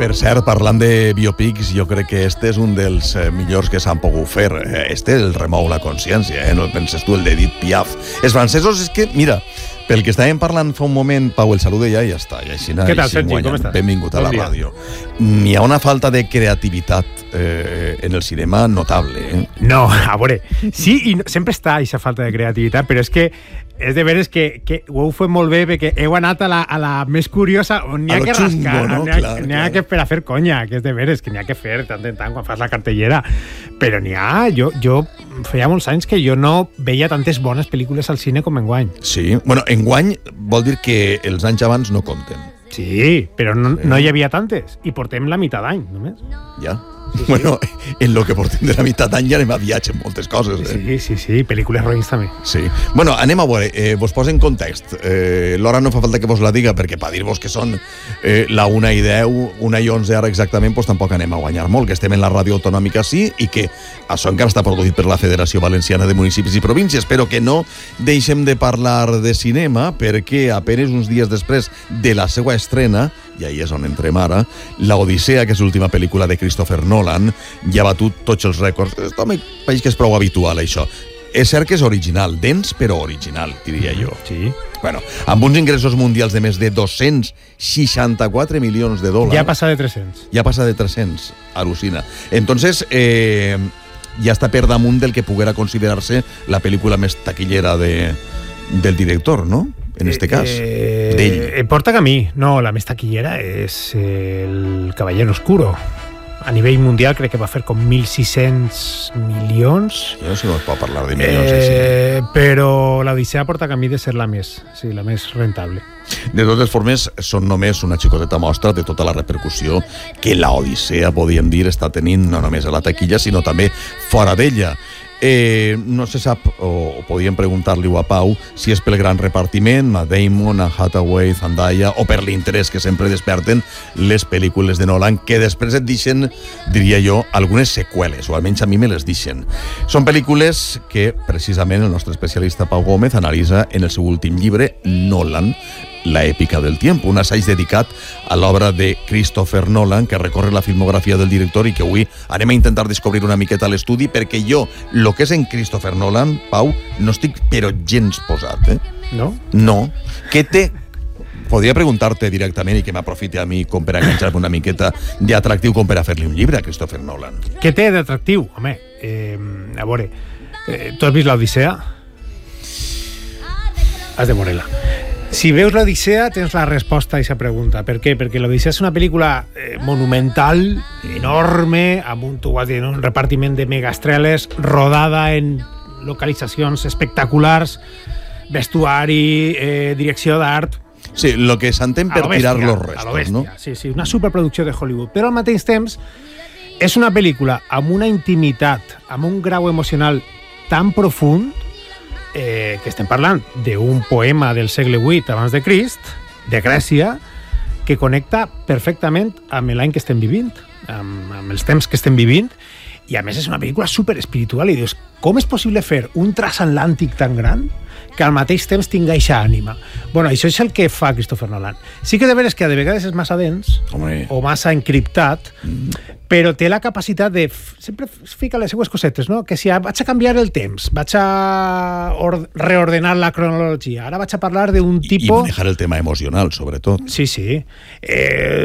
Per cert, parlant de biopics, jo crec que este és un dels millors que s'han pogut fer. Este el remou la consciència, no el penses tu, el d'Edith Piaf. Els francesos és que, mira, pel que estàvem parlant fa un moment, Pau, el salude ja i ja està. Què tal, Sergi? Com estàs? Benvingut a la ràdio. N'hi ha una falta de creativitat en el cinema notable. No, a veure, sí, i sempre està aquesta falta de creativitat, però és que és de veres que ho heu fet molt bé perquè heu anat a la més curiosa on n'hi ha que rascar, no? N'hi ha que per a fer conya, que és de veres que n'hi ha que fer tant en tant quan fas la cartellera, però n'hi ha, jo feia molts anys que jo no veia tantes bones pel·lícules al cine com enguany. Sí, bueno, enguany vol dir que els anys abans no compten. Sí, però no hi havia tantes i portem la meitat d'any només. Ja. Sí. Bueno, en lo que portem de la meitat d'any ja anem a viatge en moltes coses. Sí, pel·lícules roïns també. Sí. Bueno, anem a veure, vos poso en context. L'hora no fa falta que vos la diga, perquè per dir-vos que són la 1:10, 1:11 ara exactament, doncs tampoc anem a guanyar molt, que estem en la ràdio autonòmica sí, i que això encara està produït per la Federació Valenciana de Municipis i Províncies, però que no deixem de parlar de cinema, perquè apenes uns dies després de la seva estrena, i ahí és on entrem ara, l'Odissea, que és l'última pel·lícula de Christopher Nolan, ja ha batut tots els rècords. Home, veig que és prou habitual, això. És cert que és original, dens però original, diria jo. Sí. Bueno, amb uns ingressos mundials de més de 264 milions de dòlars. Ja passa de 300. Ja passa de 300, al·lucina. Entonces, ja està per damunt del que poguera considerar-se la pel·lícula més taquillera del director, no? En este cas, d'ell. Porta camí. No, la més taquillera és El Caballero Oscuro. A nivell mundial crec que va fer com 1.600 milions. Jo no sé si no es pot parlar de milions així. Però l'Odissea porta camí de ser la més rentable. De totes formes, són només una xicoteta mostra de tota la repercussió que l'Odissea, podríem dir, està tenint no només a la taquilla, sinó també fora d'ella. No se sap, o podíem preguntar-li-ho a Pau, si és pel gran repartiment, a Damon, a Hathaway, Zendaya, o per l'interès que sempre desperten les pel·lícules de Nolan, que després et deixen, diria jo, algunes seqüeles, o almenys a mi me les deixen. Són pel·lícules que, precisament, el nostre especialista Pau Gómez analitza en el seu últim llibre, Nolan, la èpica del tiempo, un assaig dedicat a l'obra de Christopher Nolan, que recorre la filmografia del director i que avui anem a intentar descobrir una miqueta a l'estudi, perquè jo, el que és en Christopher Nolan, Pau, no estic però gens posat, No? No. Què té? Podria preguntar-te directament i que m'aprofiti a mi com per enganxar-me una miqueta d'atractiu com per a fer-li un llibre a Christopher Nolan. Què té d'atractiu? Home, a veure, tu has vist l'Odissea? Has de veure-la. Si veus l'Odissea, tens la resposta a aquesta pregunta. Per què? Perquè l'Odissea és una pel·lícula monumental, enorme, amb un repartiment de megaestreles, rodada en localitzacions espectaculars, vestuari, direcció d'art. Sí, el que s'entén per tirar los restos, no? Sí, una superproducció de Hollywood. Però al mateix temps és una pel·lícula amb una intimitat, amb un grau emocional tan profund, que estem parlant d'un poema del segle VIII abans de Crist, de Grècia, que connecta perfectament amb l'any que estem vivint, amb els temps que estem vivint, i a més és una pel·lícula superespiritual, i dius, com és possible fer un transatlàntic tan gran que al mateix temps tinga eixa ànima? Bueno, això és el que fa Christopher Nolan. Sí que de veres que de vegades és massa dens, o massa encriptat, però té la capacitat de... Sempre fica les seues cosetes, no? Que si vaig a canviar el temps, vaig a reordenar la cronologia, ara vaig a parlar d'un tipus... I manejar el tema emocional, sobretot. Sí.